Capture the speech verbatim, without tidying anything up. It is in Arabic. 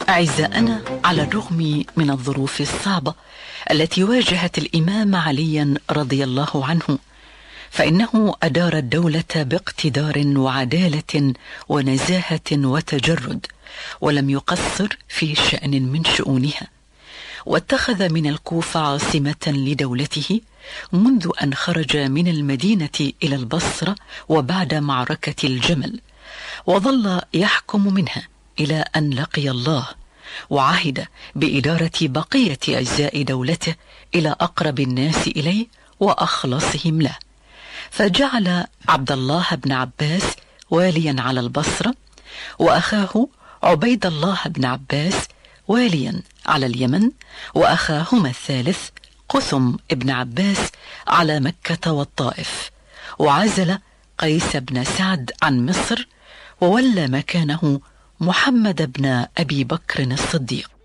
أعزائنا، على الرغم من الظروف الصعبة التي واجهت الإمام عليا رضي الله عنه، فإنه أدار الدولة باقتدار وعدالة ونزاهة وتجرد، ولم يقصر في شأن من شؤونها، واتخذ من الكوفة عاصمة لدولته منذ أن خرج من المدينة إلى البصرة وبعد معركة الجمل، وظل يحكم منها إلى أن لقي الله، وعهد بإدارة بقية أجزاء دولته إلى أقرب الناس إليه وأخلصهم له، فجعل عبد الله بن عباس واليا على البصرة، وأخاه عبيد الله بن عباس واليا على اليمن، وأخاهما الثالث قثم بن عباس على مكة والطائف، وعزل قيس بن سعد عن مصر، وولى مكانه محمد بن أبي بكر الصديق.